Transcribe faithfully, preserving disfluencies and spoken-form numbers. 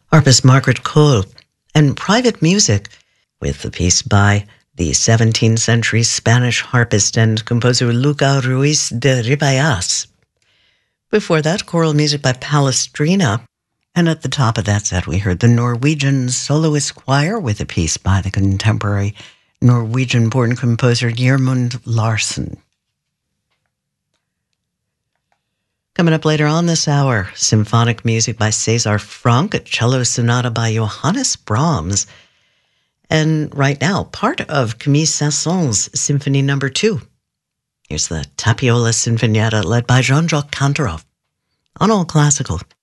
harpist Margaret Cole, and private music with the piece by the seventeenth century Spanish harpist and composer Luca Ruiz de Ribayas. Before that, choral music by Palestrina. And at the top of that set, we heard the Norwegian Soloist Choir with a piece by the contemporary Norwegian-born composer Gjermund Larsen. Coming up later on this hour, symphonic music by César Franck, a cello sonata by Johannes Brahms. And right now, part of Camille Saint-Saëns' Symphony Number Two. Here's the Tapiola Sinfonietta led by Jean-Jacques Kantorov on All Classical.